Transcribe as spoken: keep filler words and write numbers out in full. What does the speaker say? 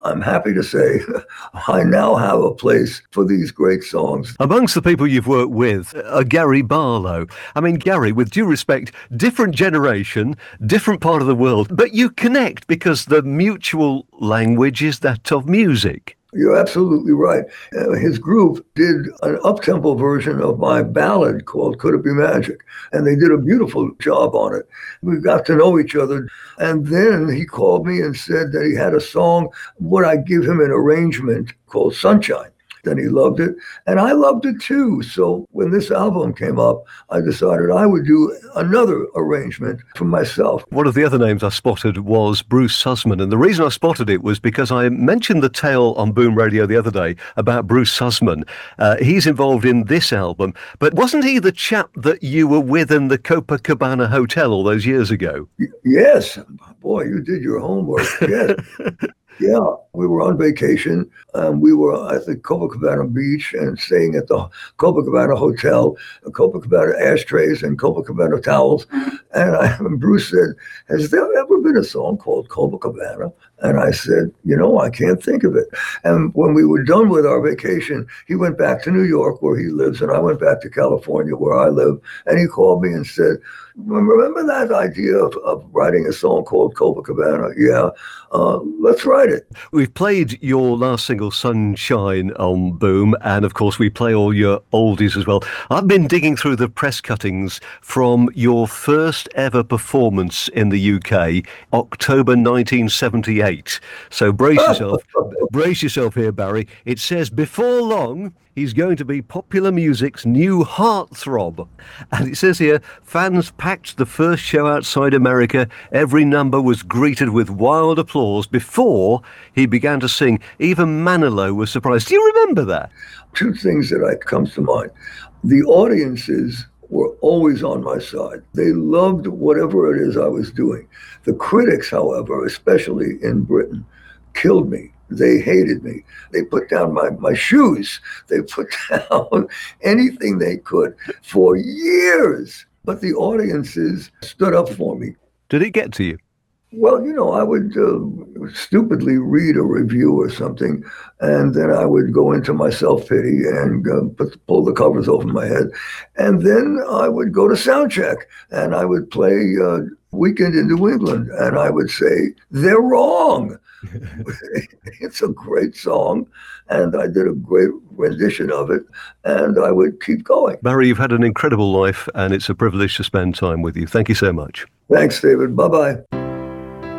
I'm happy to say I now have a place for these great songs. Amongst the people you've worked with are Gary Barlow. I mean, Gary, with due respect, different generation, different part of the world, but you connect because the mutual language is that of music. You're absolutely right. Uh, his group did an up-tempo version of my ballad called Could It Be Magic? And they did a beautiful job on it. We got to know each other. And then he called me and said that he had a song. Would I give him an arrangement called Sunshine? Then he loved it, and I loved it too. So when this album came up, I decided I would do another arrangement for myself. One of the other names I spotted was Bruce Sussman, and the reason I spotted it was because I mentioned the tale on Boom Radio the other day about Bruce Sussman. Uh, he's involved in this album, but wasn't he the chap that you were with in the Copacabana Hotel all those years ago? Y- yes. Boy, you did your homework. Yes. Yeah, we were on vacation. Um, we were at the Copacabana Beach and staying at the Copacabana Hotel, Copacabana ashtrays and Copacabana towels. And, I, and Bruce said, has there ever been a song called Copacabana? And I said, you know, I can't think of it. And when we were done with our vacation, he went back to New York where he lives, and I went back to California where I live. And he called me and said, remember that idea of, of writing a song called Copacabana? Yeah, uh, let's write it. We've played your last single, Sunshine, on Boom, and of course we play all your oldies as well. I've been digging through the press cuttings from your first ever performance in the U K, October nineteen seventy-eight. So brace yourself, brace yourself here, Barry. It says, before long, he's going to be popular music's new heartthrob. And it says here, fans packed the first show outside America. Every number was greeted with wild applause before he began to sing. Even Manilow was surprised. Do you remember that? Two things that I comes to mind. The audiences were always on my side. They loved whatever it is I was doing. The critics, however, especially in Britain, killed me. They hated me. They put down my, my shoes. They put down anything they could for years. But the audiences stood up for me. Did it get to you? Well, you know, I would uh, stupidly read a review or something, and then I would go into my self-pity and uh, put, pull the covers over my head. And then I would go to soundcheck, and I would play uh, Weekend in New England, and I would say, they're wrong. It's a great song, and I did a great rendition of it, and I would keep going. Barry, you've had an incredible life, and it's a privilege to spend time with you. Thank you so much. Thanks, David. Bye-bye.